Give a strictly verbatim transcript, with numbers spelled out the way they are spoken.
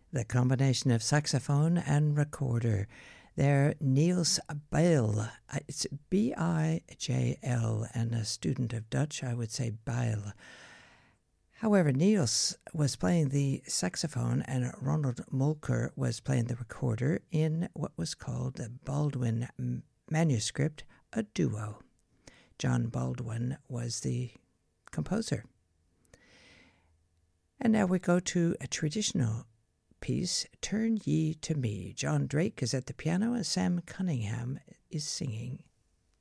The combination of saxophone and recorder. There, Niels Bijl. It's B I J L, and a student of Dutch, I would say Bijl. However, Niels was playing the saxophone and Ronald Molker was playing the recorder in what was called the Baldwin Manuscript, a duo. John Baldwin was the composer. And now we go to a traditional piece, Turn Ye to Me. John Drake is at the piano and Sam Cunningham is singing.